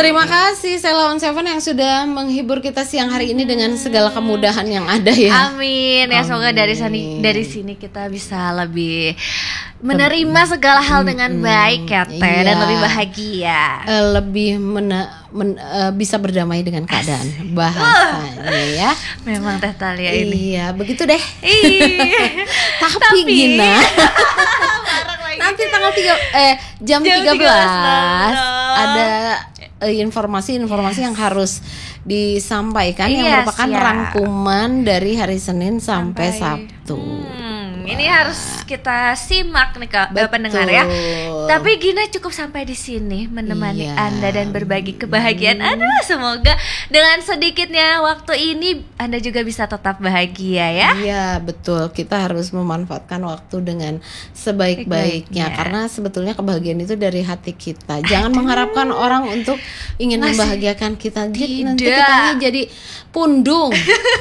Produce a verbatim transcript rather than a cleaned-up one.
Terima kasih Sheila on Seven yang sudah menghibur kita siang hari ini dengan segala kemudahan yang ada ya. Amin. Ya semoga dari sini dari sini kita bisa lebih menerima segala hal dengan baik ya Teh, iya. dan lebih bahagia. Uh, lebih mena, men, uh, bisa berdamai dengan keadaan bahasanya ya. Memang Teh Thalia ini. Iya, begitu deh. Iya. Tapi, Tapi Gina nanti tanggal tiga eh jam, jam tiga belas ada uh, informasi-informasi yang harus disampaikan iya, yang merupakan siap. rangkuman dari hari Senin sampai, sampai Sabtu. Hmm, ini harus kita simak nih Kak, pendengar ya. Tapi Gina cukup sampai di sini menemani iya. Anda dan berbagi kebahagiaan. Aduh, semoga dengan sedikitnya waktu ini Anda juga bisa tetap bahagia ya. Iya, betul. Kita harus memanfaatkan waktu dengan sebaik-baiknya karena sebetulnya kebahagiaan itu dari hati kita. Jangan Aduh. mengharapkan orang untuk ingin Masih membahagiakan kita. Nanti kitanya jadi pundung.